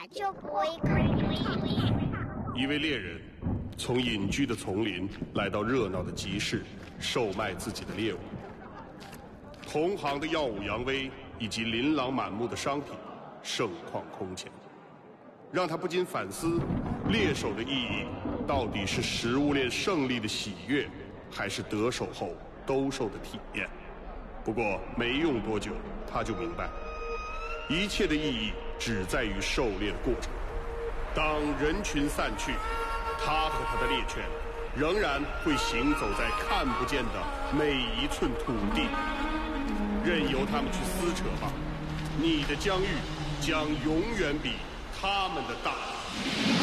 就不会看。 一位猎人从隐居的丛林来到热闹的集市，售卖自己的猎物。同行的耀武扬威以及琳琅满目的商品盛况空前，让他不禁反思：猎手的意义到底是食物链胜利的喜悦，还是得手后兜售的体验？不过没用多久，他就明白，一切的意义只在于狩猎过程。当人群散去，他和他的猎犬仍然会行走在看不见的每一寸土地，任由他们去撕扯吧，你的疆域将永远比他们的大。